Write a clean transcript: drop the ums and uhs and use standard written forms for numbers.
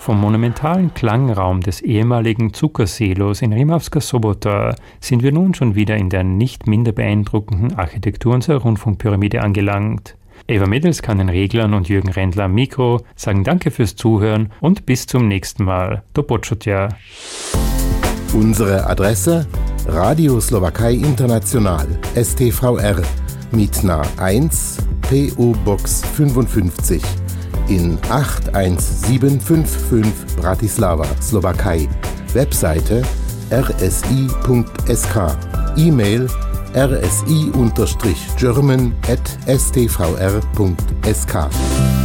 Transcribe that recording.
Vom monumentalen Klangraum des ehemaligen Zuckersilos in Rimavska Sobota sind wir nun schon wieder in der nicht minder beeindruckenden Architektur unserer Rundfunkpyramide angelangt. Eva Middels, Kanin Reglern und Jürgen Rendler am Mikro sagen Danke fürs Zuhören und bis zum nächsten Mal. Do počutia. Unsere Adresse: Radio Slowakei International, STVR, Mitna 1, PO Box 55 in 81755 Bratislava, Slowakei. Webseite rsi.sk. E-Mail rsi-german@stvr.sk.